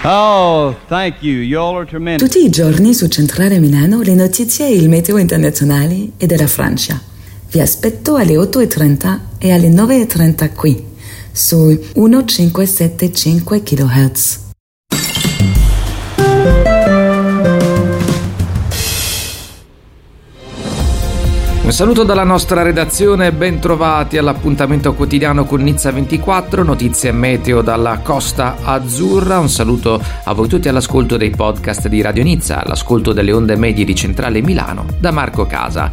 Oh, thank you. Y'all are tremendous. Tutti i giorni su Centrale Milano le notizie e il meteo internazionali e della Francia. Vi aspetto alle 8:30 e alle 9:30 qui, su 1575 kHz. Un saluto dalla nostra redazione, ben trovati all'appuntamento quotidiano con Nizza 24, notizie meteo dalla Costa Azzurra. Un saluto a voi tutti all'ascolto dei podcast di Radio Nizza, all'ascolto delle onde medie di Centrale Milano, da Marco Casa.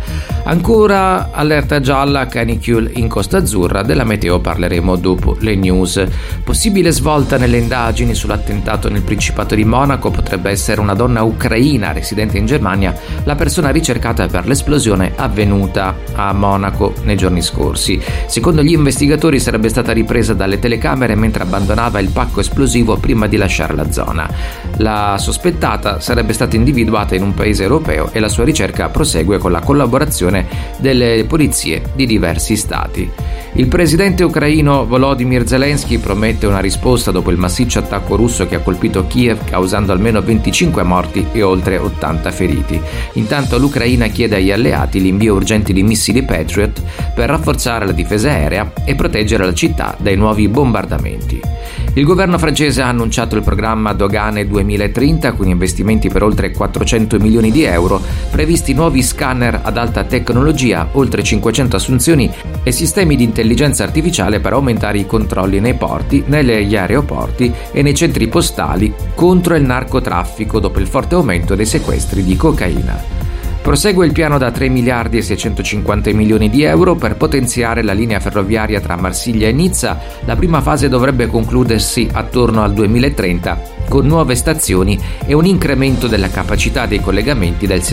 Ancora allerta gialla, canicule in Costa Azzurra, della meteo parleremo dopo le news. Possibile svolta nelle indagini sull'attentato nel Principato di Monaco, potrebbe essere una donna ucraina residente in Germania la persona ricercata per l'esplosione avvenuta a Monaco nei giorni scorsi. Secondo gli investigatori sarebbe stata ripresa dalle telecamere mentre abbandonava il pacco esplosivo prima di lasciare la zona. La sospettata sarebbe stata individuata in un paese europeo e la sua ricerca prosegue con la collaborazione delle polizie di diversi stati. Il presidente ucraino Volodymyr Zelensky promette una risposta dopo il massiccio attacco russo che ha colpito Kiev, causando almeno 25 morti e oltre 80 feriti. Intanto l'Ucraina chiede agli alleati l'invio urgente di missili Patriot per rafforzare la difesa aerea e proteggere la città dai nuovi bombardamenti. Il governo francese ha annunciato il programma Dogane 2030 con investimenti per oltre 400 milioni di euro, previsti nuovi scanner ad alta tecnologia, oltre 500 assunzioni e sistemi di intelligenza artificiale per aumentare i controlli nei porti, negli aeroporti e nei centri postali contro il narcotraffico dopo il forte aumento dei sequestri di cocaina. Prosegue il piano da 3 miliardi e 650 milioni di euro per potenziare la linea ferroviaria tra Marsiglia e Nizza. La prima fase dovrebbe concludersi attorno al 2030 con nuove stazioni e un incremento della capacità dei collegamenti del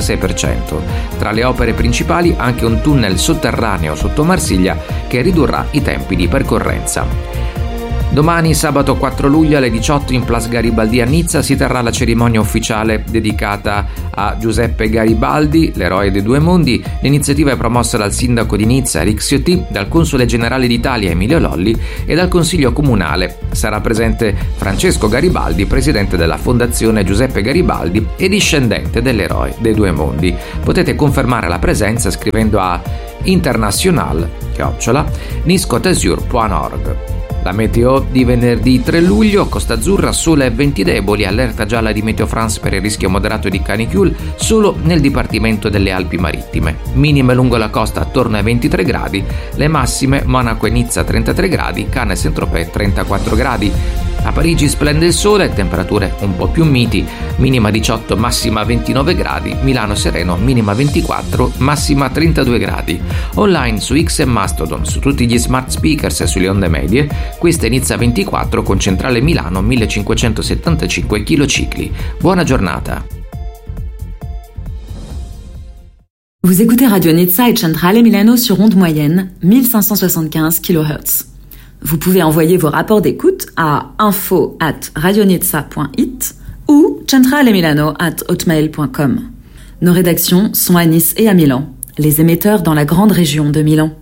66%. Tra le opere principali anche un tunnel sotterraneo sotto Marsiglia che ridurrà i tempi di percorrenza. Domani, sabato 4 luglio alle 18 in Place Garibaldi a Nizza si terrà la cerimonia ufficiale dedicata a Giuseppe Garibaldi, l'eroe dei due mondi. L'iniziativa è promossa dal sindaco di Nizza Eric Ciotti, dal console generale d'Italia Emilio Lolli e dal consiglio comunale. Sarà presente Francesco Garibaldi, presidente della Fondazione Giuseppe Garibaldi e discendente dell'eroe dei due mondi. Potete confermare la presenza scrivendo a international@niscotasur.org. La meteo di venerdì 3 luglio, Costa Azzurra, sole e venti deboli, allerta gialla di Meteo France per il rischio moderato di canicule solo nel dipartimento delle Alpi Marittime. Minime lungo la costa attorno ai 23 gradi, le massime Monaco e Nizza 33 gradi, Cannes e Saint-Tropez 34 gradi. A Parigi splende il sole, temperature un po' più miti, minima 18, massima 29 gradi, Milano sereno, minima 24, massima 32 gradi. Online su X e Mastodon, su tutti gli smart speakers e sulle onde medie, questa è Nizza 24 con centrale Milano 1575 kcicli. Buona giornata. Vous écoutez Radio Nizza et Centrale Milano sur onde moyenne 1575 kHz. Vous pouvez envoyer vos rapports d'écoute à info@radionizza.it ou centralemilano@hotmail.com. Nos rédactions sont à Nice et à Milan, les émetteurs dans la grande région de Milan.